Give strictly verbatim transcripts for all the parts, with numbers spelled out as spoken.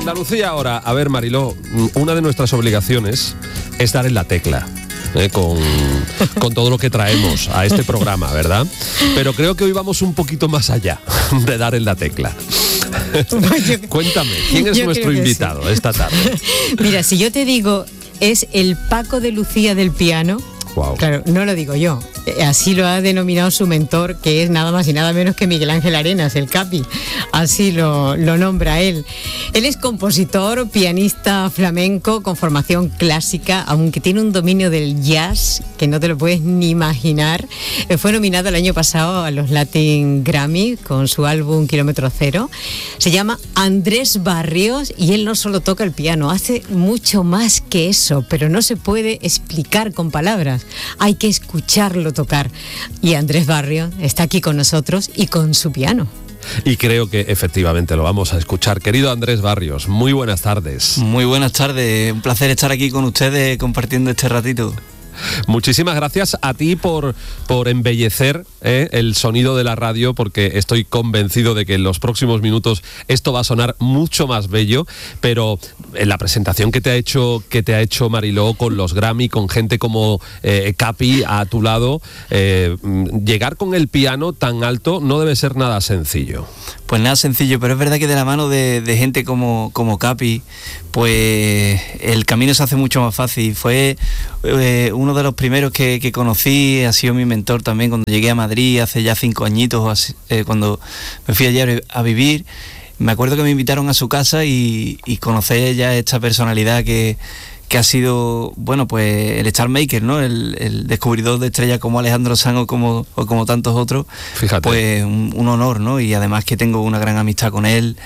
Andalucía ahora. A ver, Mariló, una de nuestras obligaciones es dar en la tecla. Eh, con, con todo lo que traemos a este programa, ¿verdad? Pero creo que hoy vamos un poquito más allá de dar en la tecla. Cuéntame, ¿quién es nuestro invitado sí. esta tarde? Mira, si yo te digo, es el Paco de Lucía del piano. Wow. Claro, no lo digo yo, así lo ha denominado su mentor, que es nada más y nada menos que Miguel Ángel Arenas, el Capi, así lo, lo nombra él. Él es compositor, pianista flamenco con formación clásica, aunque tiene un dominio del jazz que no te lo puedes ni imaginar. Fue nominado el año pasado a los Latin Grammy con su álbum Kilómetro Cero. Se llama Andrés Barrios y él no solo toca el piano, hace mucho más que eso, pero no se puede explicar con palabras. Hay que escucharlo tocar. Y Andrés Barrios está aquí con nosotros y con su piano. Y creo que efectivamente lo vamos a escuchar. Querido Andrés Barrios, muy buenas tardes. Muy buenas tardes. Un placer estar aquí con ustedes compartiendo este ratito. Muchísimas gracias a ti por, por embellecer eh, el sonido de la radio, porque estoy convencido de que en los próximos minutos esto va a sonar mucho más bello. Pero en la presentación que te ha hecho, que te ha hecho Mariló con los Grammy, con gente como eh, Capi a tu lado, eh, llegar con el piano tan alto no debe ser nada sencillo. Pues nada sencillo, pero es verdad que de la mano de, de gente como, como Capi, pues el camino se hace mucho más fácil. Fue eh, uno de los primeros que, que conocí, ha sido mi mentor también cuando llegué a Madrid hace ya cinco añitos, eh, cuando me fui allá a vivir. Me acuerdo que me invitaron a su casa y, y conocí ya esta personalidad que, que ha sido, bueno, pues el Star Maker, ¿no? El, el descubridor de estrellas como Alejandro Sanz o como, o como tantos otros. Fíjate. Pues un, un honor, ¿no? Y además que tengo una gran amistad con él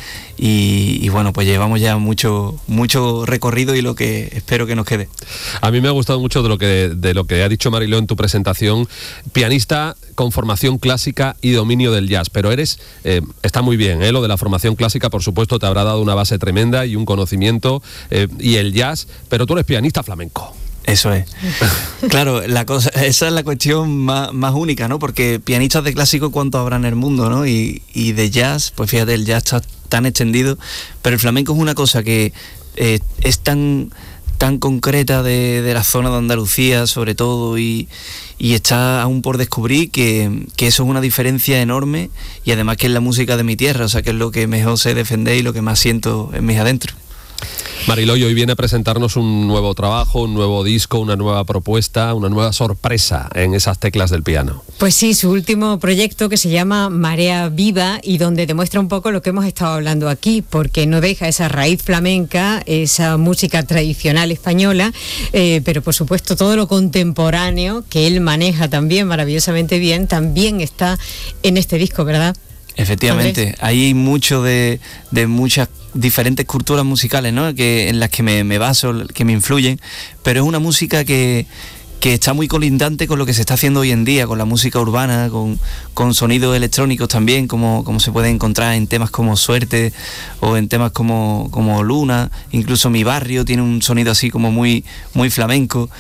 y, y bueno, pues llevamos ya mucho, mucho recorrido y lo que espero que nos quede. A mí me ha gustado mucho de lo que, de lo que ha dicho Mariló en tu presentación. Pianista con formación clásica y dominio del jazz, pero eres, eh, está muy bien, ¿eh? Lo de la formación clásica, por supuesto, te habrá dado una base tremenda y un conocimiento, eh, y el jazz, pero tú eres pianista flamenco. Eso es. Claro, la cosa, esa es la cuestión más, más única, ¿no? Porque pianistas de clásico, ¿cuántos habrá en el mundo, no? Y, y de jazz, pues fíjate, el jazz está tan extendido, pero el flamenco es una cosa que eh, es tan... tan concreta de, de la zona de Andalucía sobre todo y, y está aún por descubrir que, que eso es una diferencia enorme y además que es la música de mi tierra, o sea que es lo que mejor sé defender y lo que más siento en mis adentros. Mariló, hoy viene a presentarnos un nuevo trabajo, un nuevo disco, una nueva propuesta, una nueva sorpresa en esas teclas del piano. Pues sí, su último proyecto que se llama Marea Viva y donde demuestra un poco lo que hemos estado hablando aquí, porque no deja esa raíz flamenca, esa música tradicional española, eh, pero por supuesto todo lo contemporáneo que él maneja también maravillosamente bien, también está en este disco, ¿verdad? Efectivamente, ¿Andrés? Ahí hay mucho de, de muchas diferentes culturas musicales, ¿no? Que, en las que me, me baso, que me influyen, pero es una música que, que está muy colindante con lo que se está haciendo hoy en día, con la música urbana, con, con sonidos electrónicos también, como, como se puede encontrar en temas como Suerte o en temas como, como Luna, incluso Mi Barrio tiene un sonido así como muy, muy flamenco.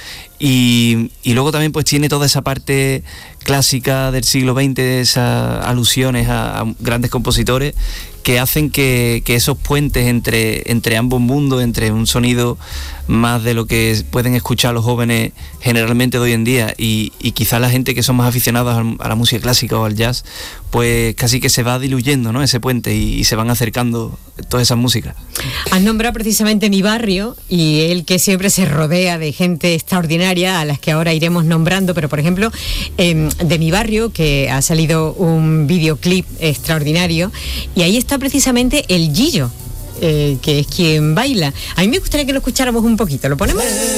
Y, y luego también pues tiene toda esa parte clásica del siglo veinte, esas alusiones a, a grandes compositores que hacen que, que esos puentes entre, entre ambos mundos, entre un sonido más de lo que pueden escuchar los jóvenes generalmente de hoy en día y, y quizás la gente que son más aficionados a, a la música clásica o al jazz, pues casi que se va diluyendo, ¿no? Ese puente y, y se van acercando todas esas músicas. Has nombrado precisamente Mi Barrio y él que siempre se rodea de gente extraordinaria a las que ahora iremos nombrando, pero por ejemplo eh, de Mi Barrio, que ha salido un videoclip extraordinario y ahí está precisamente el Gillo, eh, que es quien baila. A mí me gustaría que lo escucháramos un poquito, ¿lo ponemos?